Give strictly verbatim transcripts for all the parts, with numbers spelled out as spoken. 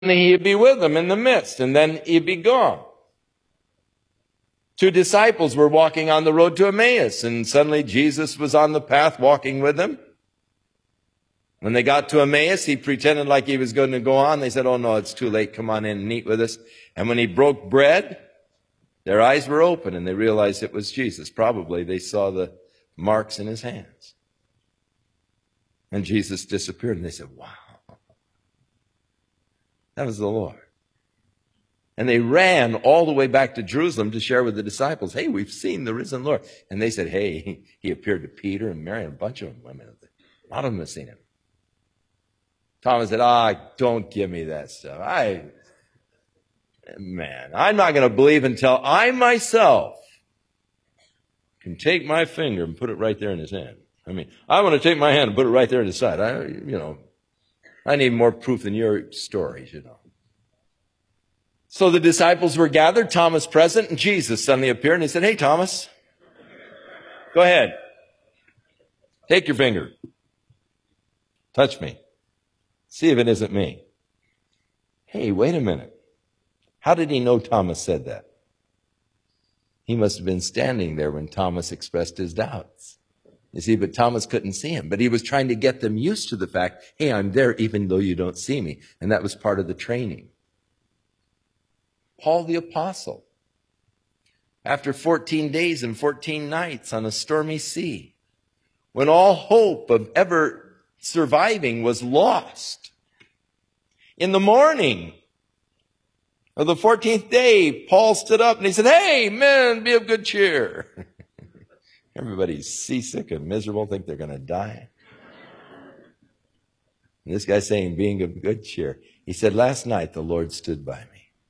he'd be with them in the midst, and then he'd be gone. Two disciples were walking on the road to Emmaus, and suddenly Jesus was on the path walking with them. When they got to Emmaus, he pretended like he was going to go on. They said, "Oh no, it's too late. Come on in and eat with us." And when he broke bread, their eyes were open and they realized it was Jesus. Probably they saw the marks in his hands. And Jesus disappeared, and they said, "Wow, that was the Lord." And they ran all the way back to Jerusalem to share with the disciples, "Hey, we've seen the risen Lord." And they said, "Hey, he appeared to Peter and Mary and a bunch of women. A lot of them have seen him." Thomas said, "Ah, don't give me that stuff. I, man, I'm not going to believe until I myself can take my finger and put it right there in his hand. I mean, I want to take my hand and put it right there in his side. I, you know, I need more proof than your stories, you know." So the disciples were gathered, Thomas present, and Jesus suddenly appeared and he said, "Hey, Thomas, go ahead. Take your finger. Touch me. See if it isn't me." Hey, wait a minute. How did he know Thomas said that? He must have been standing there when Thomas expressed his doubts. You see, but Thomas couldn't see him. But he was trying to get them used to the fact, hey, I'm there even though you don't see me. And that was part of the training. Paul the Apostle, after fourteen days and fourteen nights on a stormy sea, when all hope of ever surviving was lost, in the morning of the fourteenth day, Paul stood up and he said, "Hey, men, be of good cheer." Everybody's seasick and miserable, think they're going to die. And this guy's saying, being of good cheer. He said, "Last night the Lord stood by me."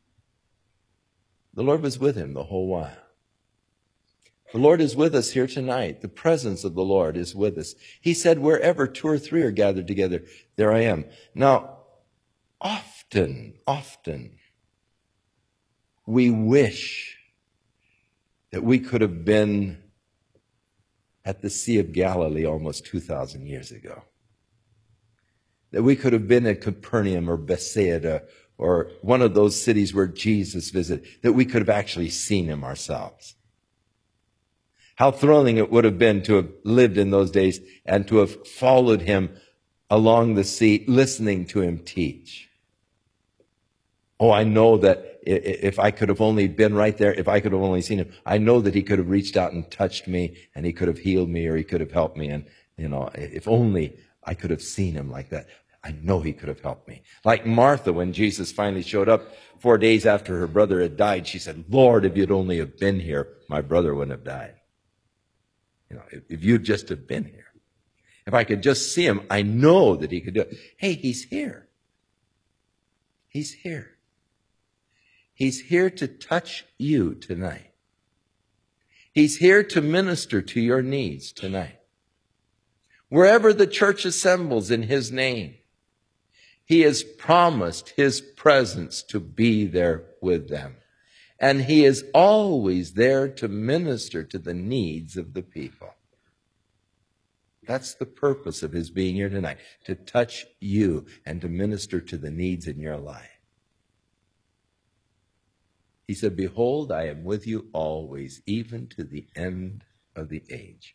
The Lord was with him the whole while. The Lord is with us here tonight. The presence of the Lord is with us. He said, "Wherever two or three are gathered together, there I am." Now, often, often, we wish that we could have been at the Sea of Galilee almost two thousand years ago. That we could have been at Capernaum or Bethsaida or one of those cities where Jesus visited, that we could have actually seen him ourselves. How thrilling it would have been to have lived in those days and to have followed him along the sea, listening to him teach. Oh, I know that if I could have only been right there, if I could have only seen him, I know that he could have reached out and touched me and he could have healed me or he could have helped me. And, you know, if only I could have seen him like that. I know he could have helped me. Like Martha, when Jesus finally showed up four days after her brother had died, she said, "Lord, if you'd only have been here, my brother wouldn't have died." You know, if, if you'd just have been here. If I could just see him, I know that he could do it. Hey, he's here. He's here. He's here to touch you tonight. He's here to minister to your needs tonight. Wherever the church assembles in his name, he has promised his presence to be there with them. And he is always there to minister to the needs of the people. That's the purpose of his being here tonight, to touch you and to minister to the needs in your life. He said, "Behold, I am with you always, even to the end of the age."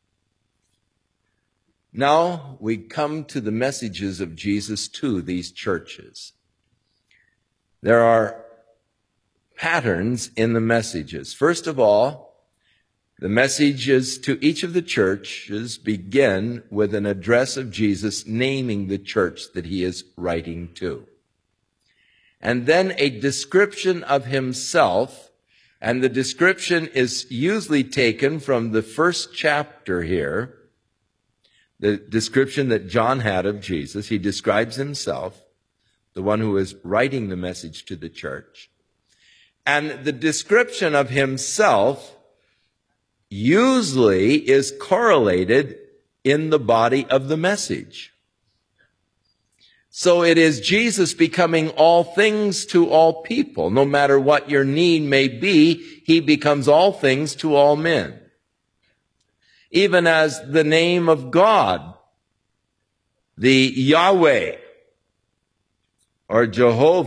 Now we come to the messages of Jesus to these churches. There are patterns in the messages. First of all, the messages to each of the churches begin with an address of Jesus naming the church that he is writing to. And then a description of himself, and the description is usually taken from the first chapter here. The description that John had of Jesus, he describes himself, the one who is writing the message to the church. And the description of himself usually is correlated in the body of the message. So it is Jesus becoming all things to all people. No matter what your need may be, he becomes all things to all men. Even as the name of God, the Yahweh, or Jehovah.